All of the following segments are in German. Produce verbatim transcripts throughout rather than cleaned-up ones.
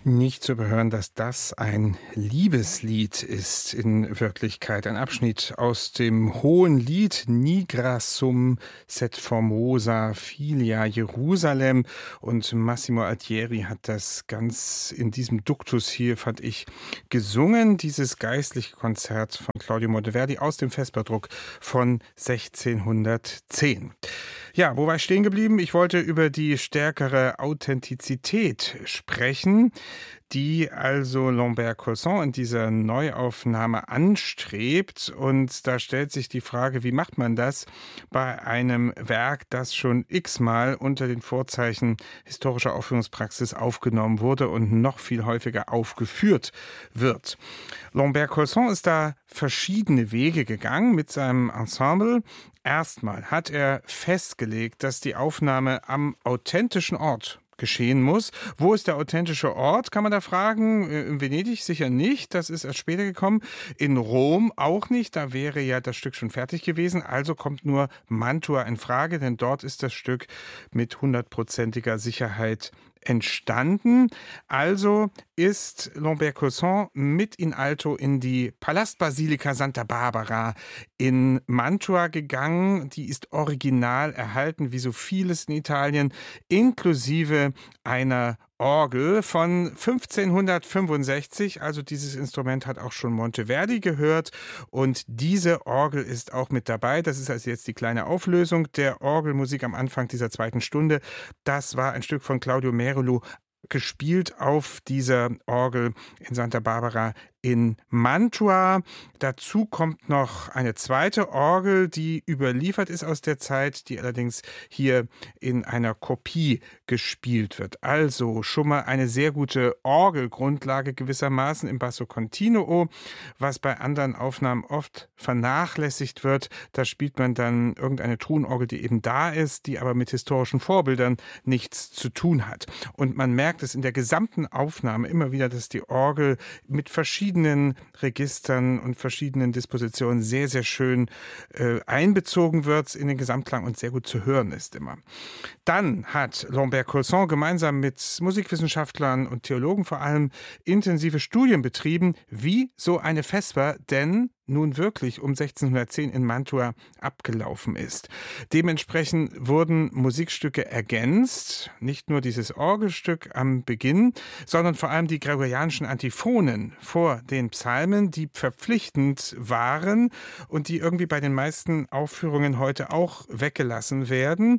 Nicht zu überhören, dass das ein Liebeslied ist in Wirklichkeit. Ein Abschnitt aus dem Hohen Lied Nigra sum set formosa filia Jerusalem. Und Massimo Altieri hat das ganz in diesem Duktus hier, fand ich, gesungen. Dieses geistliche Konzert von Claudio Monteverdi aus dem Vesperdruck von sechzehnhundertzehn. Ja, wo war ich stehen geblieben? Ich wollte über die stärkere Authentizität sprechen, die also Lambert-Colson in dieser Neuaufnahme anstrebt. Und da stellt sich die Frage, wie macht man das bei einem Werk, das schon x-mal unter den Vorzeichen historischer Aufführungspraxis aufgenommen wurde und noch viel häufiger aufgeführt wird. Lambert-Colson ist da verschiedene Wege gegangen mit seinem Ensemble. Erstmal hat er festgelegt, dass die Aufnahme am authentischen Ort geschehen muss. Wo ist der authentische Ort, kann man da fragen. In Venedig sicher nicht, das ist erst später gekommen. In Rom auch nicht, da wäre ja das Stück schon fertig gewesen. Also kommt nur Mantua in Frage, denn dort ist das Stück mit hundertprozentiger Sicherheit entstanden. Also ist Lambert-Colson mit in alto in die Palastbasilika Santa Barbara in Mantua gegangen. Die ist original erhalten, wie so vieles in Italien, inklusive einer Orgel von fünfzehnhundertfünfundsechzig, also dieses Instrument hat auch schon Monteverdi gehört und diese Orgel ist auch mit dabei. Das ist also jetzt die kleine Auflösung der Orgelmusik am Anfang dieser zweiten Stunde. Das war ein Stück von Claudio Merullo, gespielt auf dieser Orgel in Santa Barbara in Mantua. Dazu kommt noch eine zweite Orgel, die überliefert ist aus der Zeit, die allerdings hier in einer Kopie gespielt wird. Also schon mal eine sehr gute Orgelgrundlage gewissermaßen im Basso Continuo, was bei anderen Aufnahmen oft vernachlässigt wird. Da spielt man dann irgendeine Tonorgel, die eben da ist, die aber mit historischen Vorbildern nichts zu tun hat. Und man merkt es in der gesamten Aufnahme immer wieder, dass die Orgel mit verschiedenen Registern und verschiedenen Dispositionen sehr, sehr schön äh, einbezogen wird in den Gesamtklang und sehr gut zu hören ist immer. Dann hat Lambert-Colson gemeinsam mit Musikwissenschaftlern und Theologen vor allem intensive Studien betrieben, wie so eine Vesper denn nun wirklich um sechzehnhundertzehn in Mantua abgelaufen ist. Dementsprechend wurden Musikstücke ergänzt, nicht nur dieses Orgelstück am Beginn, sondern vor allem die gregorianischen Antiphonen vor den Psalmen, die verpflichtend waren und die irgendwie bei den meisten Aufführungen heute auch weggelassen werden.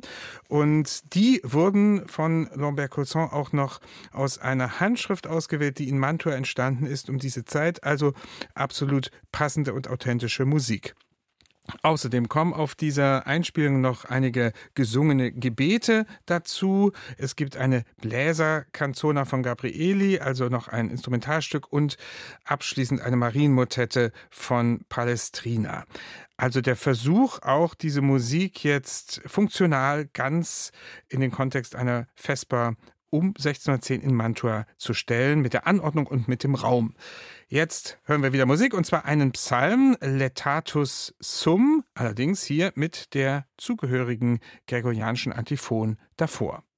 Und die wurden von Lambert-Colson auch noch aus einer Handschrift ausgewählt, die in Mantua entstanden ist um diese Zeit, also absolut passende und authentische Musik. Außerdem kommen auf dieser Einspielung noch einige gesungene Gebete dazu. Es gibt eine Bläsercanzona von Gabrieli, also noch ein Instrumentalstück und abschließend eine Marienmotette von Palestrina. Also der Versuch, auch diese Musik jetzt funktional ganz in den Kontext einer Vesper um sechzehnhundertzehn in Mantua zu stellen, mit der Anordnung und mit dem Raum. Jetzt hören wir wieder Musik, und zwar einen Psalm, Letatus Sum, allerdings hier mit der zugehörigen gregorianischen Antiphon davor.